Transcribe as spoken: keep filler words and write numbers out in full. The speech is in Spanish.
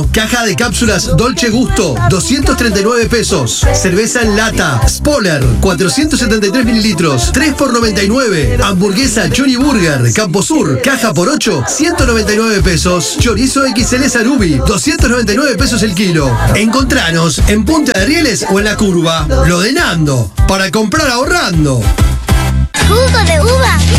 Caja de cápsulas Dolce Gusto, doscientos treinta y nueve pesos. Cerveza en lata, Spoiler, cuatrocientos setenta y tres mililitros, tres por noventa y nueve. Hamburguesa Johnny Burger, Camposur, caja por ocho, ciento noventa y nueve pesos. Chorizo X L Sarubi, doscientos noventa y nueve pesos el kilo. Encontranos en Punta de Rieles o en La Curva. Lo de Nando, para comprar ahorrando. Jugo de uva